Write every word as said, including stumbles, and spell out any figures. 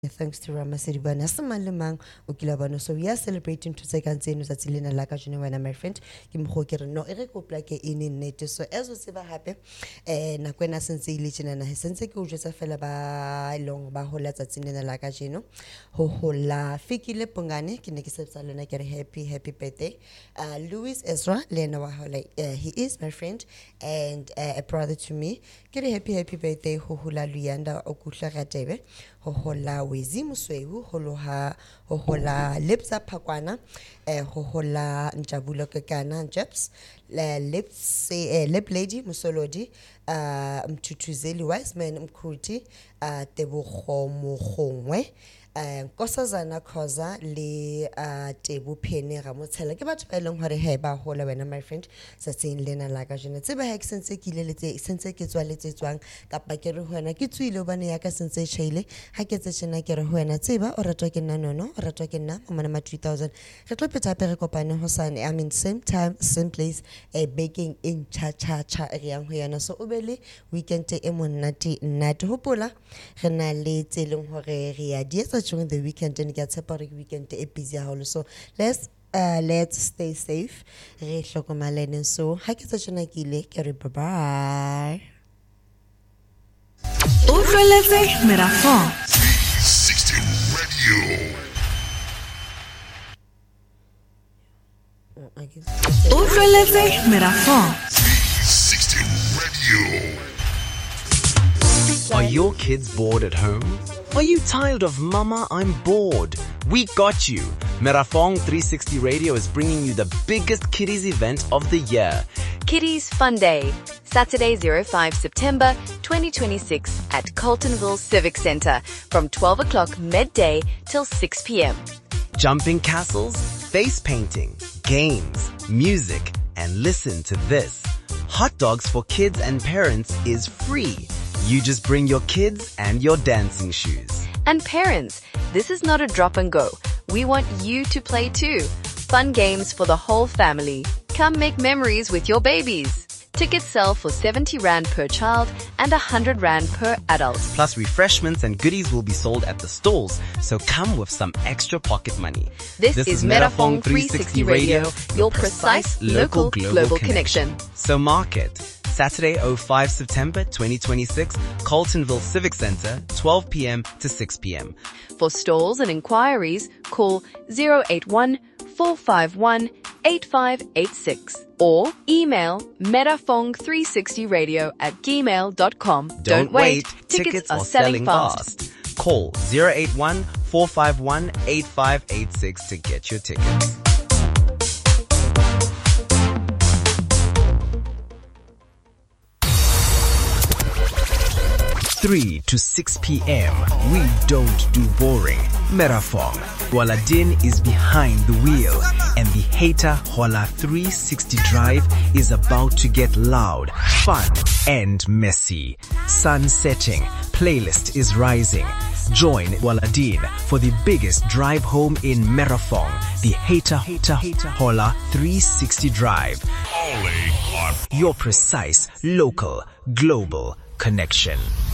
Thanks to Ramasiriba Nasamalumang Ukilabano. So we are celebrating to second Zenu Zatilina Lakajuna when my friend Kim Hoker no Ericopla in native. So as was ever happy, and Naquena Sensi Lichin and Sense just a fella by long Bahola Zatina Lakajino, Hohola Fikile Pungani, Kinekisep Salona get a happy, happy birthday. Uh, Louis Ezra, Lena Wahola, uh, he is my friend and uh, a brother to me. Get a happy, happy birthday, Hohola Luyanda Okusha Ratebe, Hohola. Wezi muswehu holoha hohola lipsa pakwana eh hohola njabula kekana jeps le lips eh, lip lady musolodi uh mtutuzeli wise man mkruti uh tebogo mogongwe um kosazana khoza le uh tebu phene ga motshela ke batho ba eleng hore he ba hola wena my friend sa tseng lena la ka jene tseba ha ke sentse ke ile letse sentse ke tswa letse tswang kapa ke re hoena ke tswile bane ya ka sentse chaile ha ke tse tsena ke re hoena tseba o ratwa ke nna nono o ratwa ke nna mo mana two thousand re tlo peta pe re kopane ho sane I mean same time same place a baking in cha cha cha re yang ho yana so o be le weekend e monate nna te hopola re na le tseleng hore re ya di during the weekend and get separate weekend a busy house. So let's uh let's stay safe. Re hlokomalene so ha ke tsena ke ile ke re bye bye. Utlweletse Merafong three sixty Radio. Utlweletse Merafong three sixty Radio. Are your kids bored at home? Are you tired of Mama, I'm bored? We got you. Merafong three sixty Radio is bringing you the biggest kiddies event of the year. Kiddies Fun Day, Saturday oh five September twenty twenty-six at Coltonville Civic Center from twelve o'clock midday till six p.m. Jumping castles, face painting, games, music, and listen to this. Hot dogs for kids and parents is free. You just bring your kids and your dancing shoes. And parents, this is not a drop and go. We want you to play too. Fun games for the whole family. Come make memories with your babies. Tickets sell for seventy rand per child and one hundred rand per adult. Plus refreshments and goodies will be sold at the stalls, so come with some extra pocket money. This, this is, is Merafong three sixty Radio, your precise local global, global connection. connection. So mark it. Saturday oh five September twenty twenty-six, Coltonville Civic Center, twelve p.m. to six p.m. For stalls and inquiries, call zero eight one, four five one, eight five eight six or email merafong three sixty radio at gmail dot com. Don't, Don't wait, wait. tickets, tickets are, are selling selling fast. fast. Call zero eight one, four five one, eight five eight six to get your tickets. three to six p.m. We don't do boring. Merafong. Waladin is behind the wheel and the Hater Hola three sixty drive is about to get loud, fun and messy. Sun setting, playlist is rising. Join Waladin for the biggest drive home in Merafong, the Hater Hater Hater Hola three sixty drive. Only on Your precise, local, global connection.